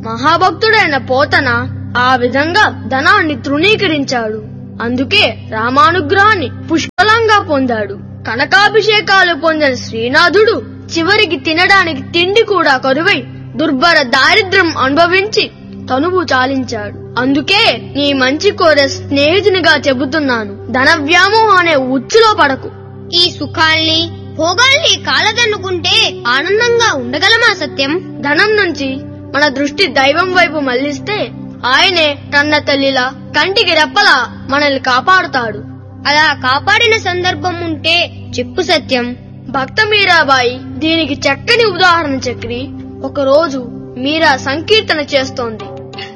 మహాభక్తుడైన పోతన ఆ విధంగా ధనాన్ని తృణీకరించాడు. అందుకే రామానుగ్రహాన్ని పుష్కలంగా పొందాడు. కనకాభిషేకాలు పొందిన శ్రీనాథుడు చివరికి తినడానికి తిండి కూడా కరువై దుర్భర దారిద్ర్యం అనుభవించి తనువు చాలించాడు. అందుకే నీ మంచి కోరే స్నేహితునిగా చెబుతున్నాను, ధన వ్యామోహం అనే ఉచ్చులో పడకు. ఈ సుఖాల్ని భోగాల్ని కాలదన్నుకుంటే ఆనందంగా ఉండగలమా సత్యం? ధనం నుంచి మన దృష్టి దైవం వైపు మళ్లిస్తే ఆయనే కన్న తల్లిలా కంటికి రెప్పలా మనల్ని కాపాడుతాడు. అలా కాపాడిన సందర్భం ఉంటే చెప్పు సత్యం. భక్త మీరాబాయి దీనికి చక్కని ఉదాహరణ చక్రి. ఒకరోజు మీరా సంకీర్తన చేస్తోంది.